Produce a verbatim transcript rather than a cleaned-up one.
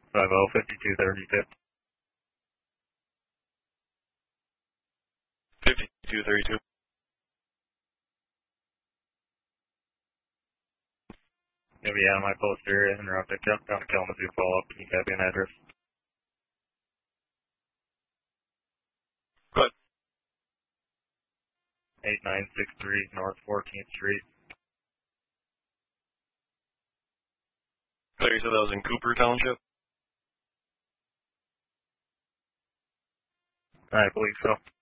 five oh, fifty-two thirty-two. fifty-two thirty-two. Maybe out of my post area, interrupt it, down to Kalamazoo, follow up, can you copy an address? Good. eight nine six three North fourteenth Street. So you said that was in Cooper Township? I believe so.